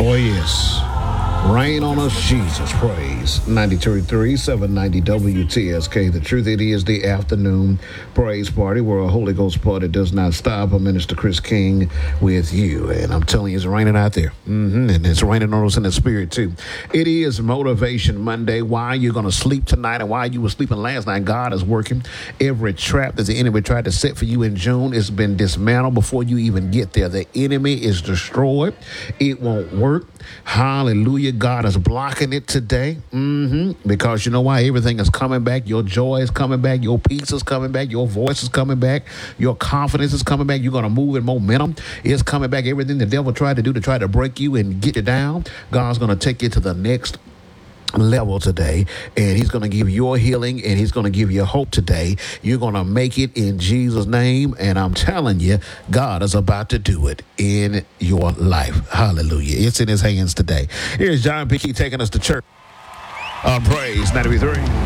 Oh, yes. Rain on us, Jesus, praise. 92.3, 790 WTSK. The truth, it is the afternoon praise party where a Holy Ghost party does not stop. I'm Minister Chris King with you. And I'm telling you, it's raining out there. And it's raining on us in the spirit, too. It is Motivation Monday. Why you're going to sleep tonight and why you were sleeping last night, God is working. Every trap that the enemy tried to set for you in June has been dismantled before you even get there. The enemy is destroyed. It won't work. Hallelujah. God is blocking it today. Because you know why? Everything is coming back. Your joy is coming back. Your peace is coming back. Your voice is coming back. Your confidence is coming back. You're going to move in momentum. It's coming back. Everything the devil tried to do to try to break you and get you down, God's going to take you to the next level today, and he's going to give you healing, and he's going to give you hope today. You're going to make it in Jesus' name, and I'm telling you, God is about to do it in your life. Hallelujah. It's in his hands today. Here's John P. taking us to church on Praise 93.